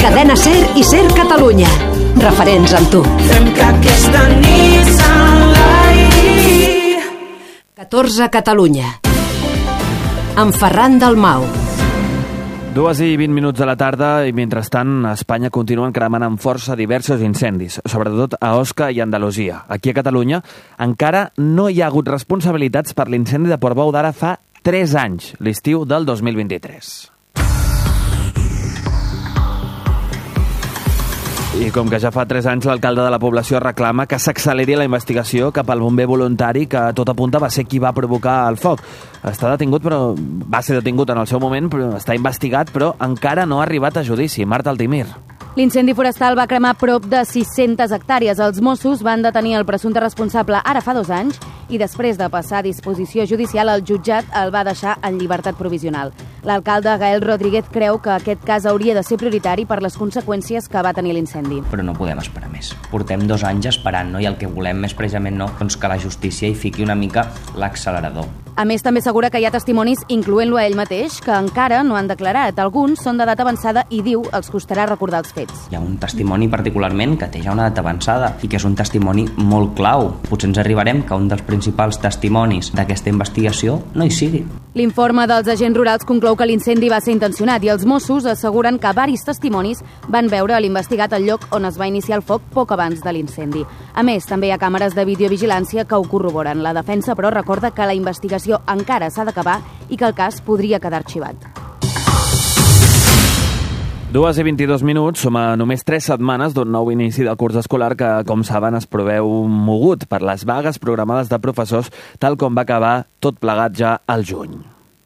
Cadena Ser i Ser Catalunya. Referents amb tu. Fem que aquesta nit s'enlairi. 14 Catalunya. Amb Ferran Dalmau. 2:20 de la tarda i, mentrestant, a Espanya continuen cremant amb força diversos incendis, sobretot a Osca i Andalusia. Aquí a Catalunya encara no hi ha hagut responsabilitats per l'incendi de Portbou d'ara fa 3 anys, l'estiu del 2023. I com que ja fa 3 anys l'alcalde de la població reclama que s'acceleri la investigació cap al bomber voluntari que tot apunta va ser qui va provocar el foc. Va ser detingut en el seu moment, però està investigat, però encara no ha arribat a judici. Marta Altimir. L'incendi forestal va cremar prop de 600 hectàrees. Els Mossos van detenir el presumpte responsable ara fa 2 anys i després de passar a disposició judicial, el jutjat el va deixar en llibertat provisional. L'alcalde Gael Rodríguez creu que aquest cas hauria de ser prioritari per les conseqüències que va tenir l'incendi. Però no podem esperar més. Portem 2 anys esperant, no? I el que volem és precisament doncs que la justícia hi fiqui una mica l'accelerador. A més, també assegura que hi ha testimonis, incloent-lo a ell mateix, que encara no han declarat. Alguns són de data avançada i diu els costarà recordar els fets. Hi ha un testimoni particularment que té ja una data avançada i que és un testimoni molt clau. Potser ens arribarem que un dels principals testimonis d'aquesta investigació no hi sigui. L'informe dels agents rurals conclou que l'incendi va ser intencionat i els Mossos asseguren que varis testimonis van veure l'investigat al lloc on es va iniciar el foc poc abans de l'incendi. A més, també hi ha càmeres de videovigilància que ho corroboren. La defensa, però, recorda que la investigació encara s'ha d'acabar i que el cas podria quedar arxivat. 2:22, som a només 3 setmanes d'un nou inici del curs escolar que, com saben, es preveu mogut per les vagues programades de professors, tal com va acabar tot plegat ja al juny.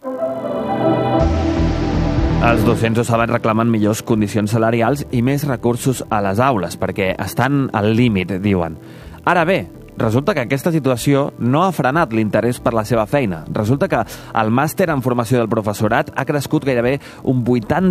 Els docents ho saben, reclamen millors condicions salarials i més recursos a les aules, perquè estan al límit, diuen. Ara bé, resulta que aquesta situació no ha frenat l'interès per la seva feina. Resulta que el màster en formació del professorat ha crescut gairebé un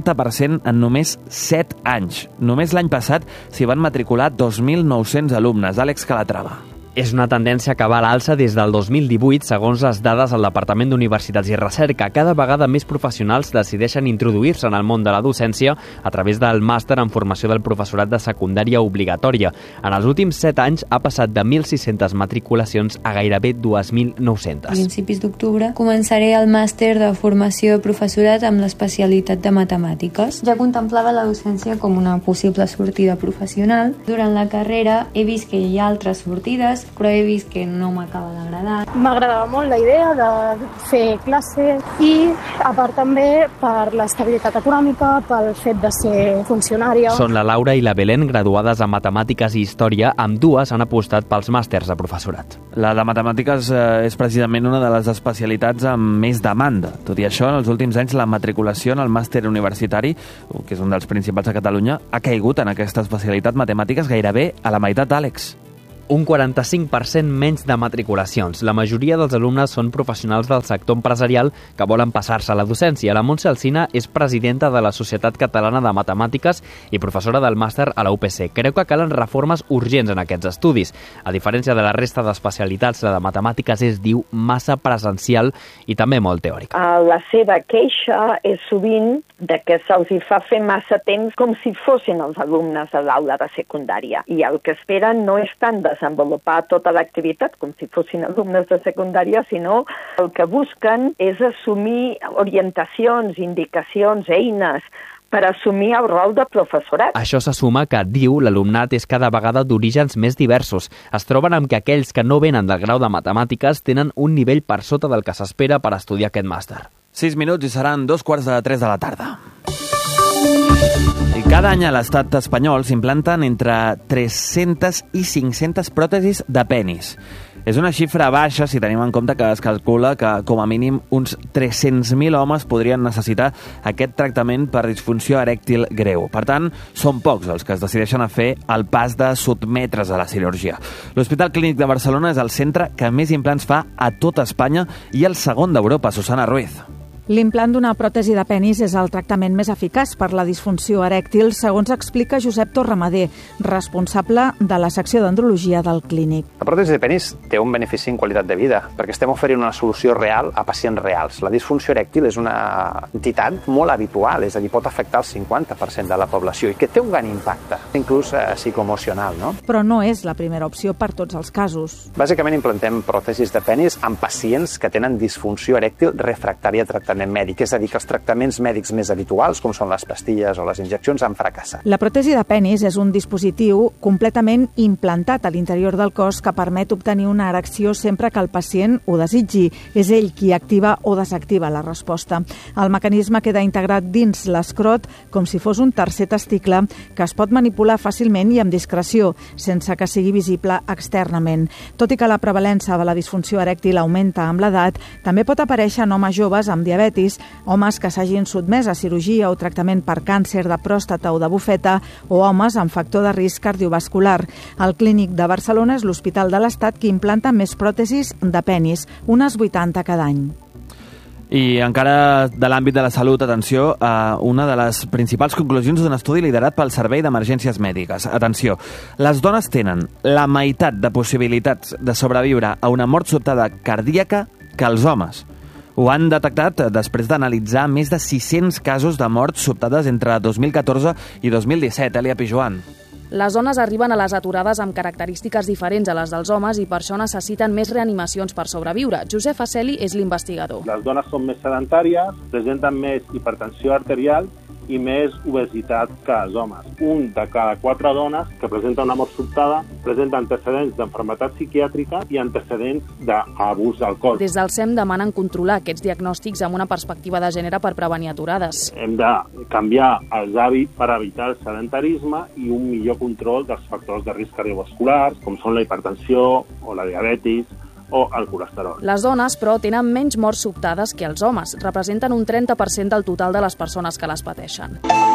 80% en només 7 anys. Només l'any passat s'hi van matricular 2.900 alumnes. Àlex Calatrava. És una tendència que va a l'alça des del 2018, segons les dades del Departament d'Universitats i Recerca. Cada vegada més professionals decideixen introduir-se en el món de la docència a través del màster en formació del professorat de secundària obligatòria. En els últims 7 anys ha passat de 1.600 matriculacions a gairebé 2.900. A principis d'octubre començaré el màster de formació de professorat amb l'especialitat de matemàtiques. Ja contemplava la docència com una possible sortida professional. Durant la carrera he vist que hi ha altres sortides, però he vist que no m'acaba d'agradar. M'agradava molt la idea de fer classes i, a part també, per l'estabilitat econòmica, pel fet de ser funcionària. Són la Laura i la Belén, graduades en Matemàtiques i Història. Ambdues han apostat pels màsters de professorat. La de Matemàtiques és precisament una de les especialitats amb més demanda. Tot i això, en els últims anys la matriculació en el màster universitari, que és un dels principals a Catalunya, ha caigut en aquesta especialitat Matemàtiques gairebé a la meitat, Àlex. Un 45% menys de matriculacions. La majoria dels alumnes són professionals del sector empresarial que volen passar-se a la docència. La Montse Alsina és presidenta de la Societat Catalana de Matemàtiques i professora del màster a la UPC. Creu que calen reformes urgents en aquests estudis. A diferència de la resta d'especialitats, la de matemàtiques és, diu, massa presencial i també molt teòrica. La seva queixa és sovint de que se'ls fa fer massa temps com si fossin els alumnes a l'aula de secundària. I el que esperen no és tant desenvolupar tota l'activitat com si fossin alumnes de secundària, sinó el que busquen és assumir orientacions, indicacions, eines per assumir el rol de professorat. Això se suma que, diu, l'alumnat és cada vegada d'orígens més diversos. Es troben amb que aquells que no venen del grau de matemàtiques tenen un nivell per sota del que s'espera per estudiar aquest màster. 6 minuts i seran 2:45 de la tarda. I cada any a l'estat espanyol s'implanten entre 300 i 500 pròtesis de penis. És una xifra baixa si tenim en compte que es calcula que com a mínim uns 300.000 homes podrien necessitar aquest tractament per disfunció erèctil greu. Per tant, són pocs els que es decideixen a fer el pas de sotmetre's a la cirurgia. L'Hospital Clínic de Barcelona és el centre que més implants fa a tota Espanya i el segon d'Europa. Susana Ruiz. L'implant d'una pròtesi de penis és el tractament més eficaç per la disfunció erèctil, segons explica Josep Torramader, responsable de la secció d'andrologia del Clínic. La pròtesi de penis té un benefici en qualitat de vida, perquè estem oferint una solució real a pacients reals. La disfunció erèctil és una entitat molt habitual, és a dir, pot afectar el 50% de la població i que té un gran impacte, inclús psicoemocional, no? Però no és la primera opció per tots els casos. Bàsicament implantem pròtesis de penis en pacients que tenen disfunció erèctil refractària a tractament mèdic, és a dir, que els tractaments mèdics més habituals, com són les pastilles o les injeccions, han fracassat. La pròtesi de penis és un dispositiu completament implantat a l'interior del cos que permet obtenir una erecció sempre que el pacient ho desitgi. És ell qui activa o desactiva la resposta. El mecanisme queda integrat dins l'escrot com si fos un tercer testicle que es pot manipular fàcilment i amb discreció, sense que sigui visible externament. Tot i que la prevalença de la disfunció erèctil augmenta amb l'edat, també pot aparèixer en homes joves amb diabetis, homes que s'hagin sotmès a cirurgia o tractament per càncer de pròstata o de bufeta o homes amb factor de risc cardiovascular. El Clínic de Barcelona és l'hospital de l'Estat que implanta més pròtesis de penis, unes 80 cada any. I encara de l'àmbit de la salut, atenció, a una de les principals conclusions d'un estudi liderat pel Servei d'Emergències Mèdiques. Atenció, les dones tenen la meitat de possibilitats de sobreviure a una mort sobtada cardíaca que els homes. Ho han detectat després d'analitzar més de 600 casos de morts sobtades entre 2014 i 2017, Elia Pijoan. Les dones arriben a les aturades amb característiques diferents a les dels homes i per això necessiten més reanimacions per sobreviure. Josep Aceli és l'investigador. Les dones són més sedentàries, presenten més hipertensió arterial i més obesitat que els homes. Un de cada 4 dones que presenta una mort sobtada presenta antecedents d'enfermetat psiquiàtrica i antecedents d'abús d'alcohol. Des del SEM demanen controlar aquests diagnòstics amb una perspectiva de gènere per prevenir aturades. Hem de canviar els hàbits per evitar el sedentarisme i un millor control dels factors de risc cardiovasculars, com són la hipertensió o la diabetis, o el colesterol. Les dones, però, tenen menys morts sobtades que els homes. Representen un 30% del total de les persones que les pateixen.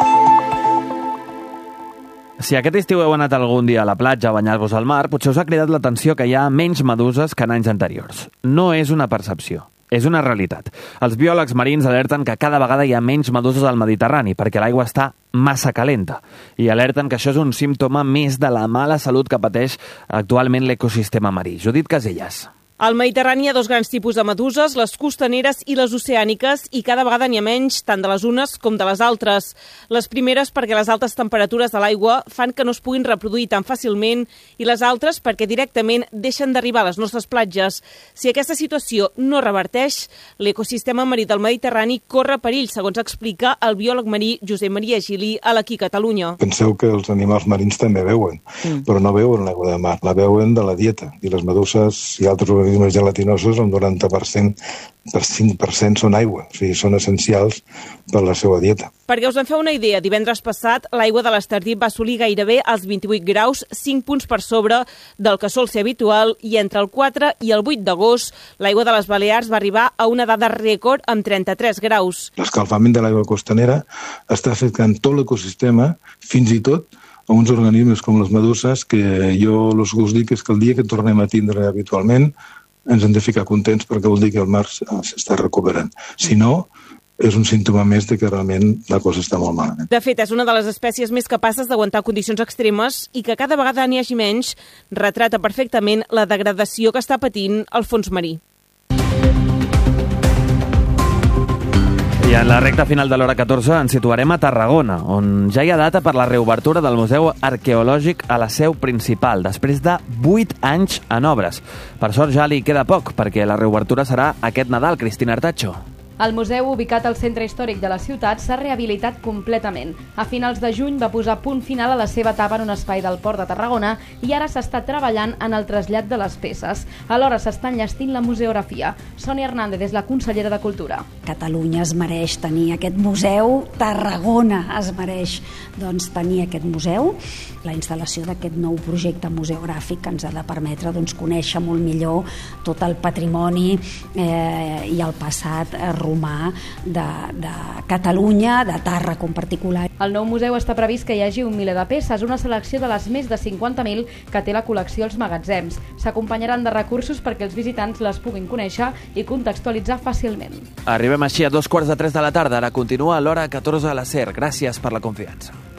Si aquest estiu heu anat algun dia a la platja a banyar-vos al mar, potser us ha cridat l'atenció que hi ha menys meduses que en anys anteriors. No és una percepció, és una realitat. Els biòlegs marins alerten que cada vegada hi ha menys meduses al Mediterrani perquè l'aigua està massa calenta i alerten que això és un símptoma més de la mala salut que pateix actualment l'ecosistema marí. Judit Casellas. Al Mediterrani hi ha 2 grans tipus de meduses, les costaneres i les oceàniques, i cada vegada n'hi ha menys, tant de les unes com de les altres. Les primeres perquè les altes temperatures de l'aigua fan que no es puguin reproduir tan fàcilment, i les altres perquè directament deixen d'arribar a les nostres platges. Si aquesta situació no reverteix, l'ecosistema marí del Mediterrani corre perill, segons explica el biòleg marí Josep Maria Gili a l'Aquí Catalunya. Penseu que els animals marins també beuen, però no beuen l'aigua de mar, la beuen de la dieta, i les meduses i altres organismes gelatinosos, un 90% per 5% són aigua, o sigui, són essencials per la seva dieta. Perquè us en feu una idea, divendres passat l'aigua de l'Estardip va assolir gairebé els 28 graus, 5 punts per sobre del que sol ser habitual, i entre el 4 i el 8 d'agost l'aigua de les Balears va arribar a una dada rècord amb 33 graus. L'escalfament de l'aigua costanera està afectant tot l'ecosistema, fins i tot a uns organismes com les meduses, que jo us dic és que el dia que tornem a tindre habitualment ens hem de ficar contents perquè vol dir que el mar s'està recuperant. Si no, és un símptoma més de que realment la cosa està molt malament. De fet, és una de les espècies més capaces d'aguantar condicions extremes i que cada vegada n'hi hagi menys retrata perfectament la degradació que està patint el fons marí. I en la recta final de l'hora 14 ens situarem a Tarragona, on ja hi ha data per la reobertura del Museu Arqueològic a la seu principal, després de 8 anys en obres. Per sort ja li queda poc, perquè la reobertura serà aquest Nadal. Cristina Artacho. El museu, ubicat al centre històric de la ciutat, s'ha rehabilitat completament. A finals de juny va posar punt final a la seva etapa en un espai del Port de Tarragona i ara s'està treballant en el trasllat de les peces. Alhora s'està enllestint la museografia. Sònia Hernández és la consellera de Cultura. Catalunya es mereix tenir aquest museu, Tarragona es mereix tenir aquest museu. La instal·lació d'aquest nou projecte museogràfic ens ha de permetre conèixer molt millor tot el patrimoni i el passat romà de Catalunya, de Tàrraco en particular. Al nou museu està previst que hi hagi un miler de peces, una selecció de les més de 50.000 que té la col·lecció als magatzems. S'acompanyaran de recursos perquè els visitants les puguin conèixer i contextualitzar fàcilment. Arribem així a 2:45 de la tarda. Ara continua l'hora 14 a la SER. Gràcies per la confiança.